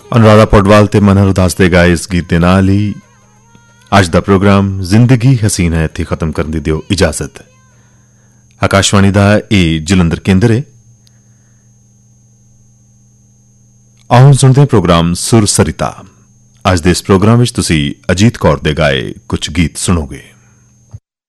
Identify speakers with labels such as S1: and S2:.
S1: अनुराधा पौडवाल ते मनहर उदास दे गाए इस गीत दे नाल ही अज दा प्रोग्राम जिंदगी हसीन है इत्थे खत्म करन दी दिओ इजाजत। आकाशवाणी दा एह जलंधर केंद्र है। आओ सुनते हैं प्रोग्राम सुर सरिता। अज दे इस प्रोग्राम विच तुसी अजीत कौर दे गाए कुछ गीत सुनोगे।